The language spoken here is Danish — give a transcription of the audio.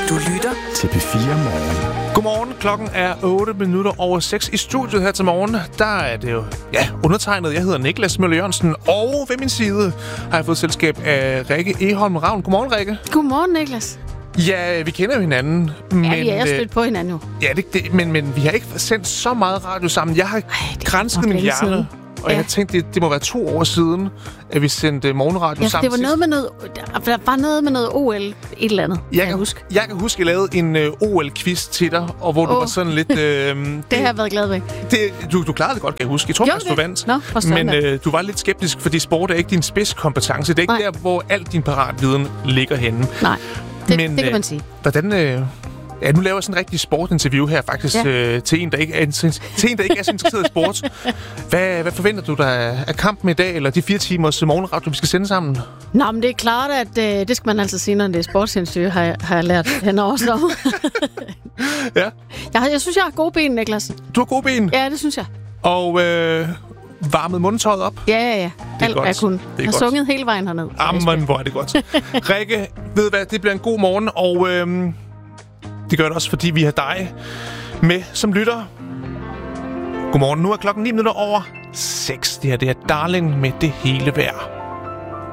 Du lytter til P4 Morgen. Godmorgen, klokken er 8:08 I studiet her til morgen. Der er det jo, undertegnet. Jeg hedder Niklas Møller Jørgensen, og ved min side har jeg fået selskab af Rikke Egholm Ravn. Godmorgen, Rikke. Godmorgen, Niklas. Ja, vi kender jo hinanden. Men, vi er stødt på hinanden jo. Ja, men vi har ikke sendt så meget radio sammen. Jeg har grænsket min hjerne, og jeg har tænkt, det må være 2 år siden, at vi sendte morgenradio sammen. Det var noget med noget, der var noget med noget OL, et eller andet, jeg kan huske. Jeg kan huske, at jeg lavede en OL-quiz til dig, og hvor du var sådan lidt... det har jeg været glad ved. Du klarede det godt, kan jeg huske. Jeg tror faktisk, du vandt. Men du var lidt skeptisk, fordi sport er ikke din spidskompetence. Det er ikke der, hvor al din paratviden ligger henne. Nej, det kan man sige. Hvordan... nu laver jeg sådan en rigtig sportinterview her faktisk til en, der ikke er så interesseret i sport. Hvad forventer du der af kampen i dag, eller de 4 timers morgenradio, vi skal sende sammen? Nå, men det er klart, at det skal man altså sige, når det er sportsinterview, har jeg lært henover så. Ja. Jeg synes, jeg har gode ben, Niklas. Du har gode ben? Ja, det synes jeg. Og varmet mundtøjet op? Ja. Det er godt. Jeg kunne. Jeg har sunget hele vejen herned. Jamen, hvor er det godt. Rikke, ved du hvad, det bliver en god morgen, og... det gør det også, fordi vi har dig med som lytter. Godmorgen. Nu er klokken 6:09. Det her det er Darling med Det Hele Værd.